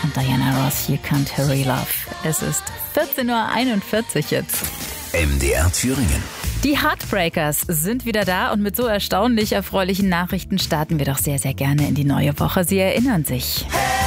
und Diana Ross, You Can't Hurry Love. Es ist 14:41 Uhr jetzt. MDR Thüringen. Die Heartbreakers sind wieder da und mit so erstaunlich erfreulichen Nachrichten starten wir doch sehr, sehr gerne in die neue Woche. Sie erinnern sich.